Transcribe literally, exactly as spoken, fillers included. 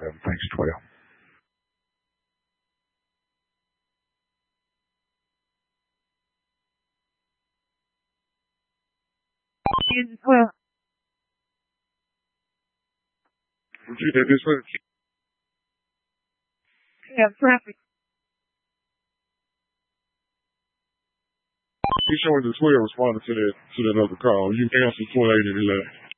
eleven. Thanks, Toya. Well, Virginia, this way. yeah, traffic. He's showing the twelve responding to that to that other call. You answer twelve eight and eleven.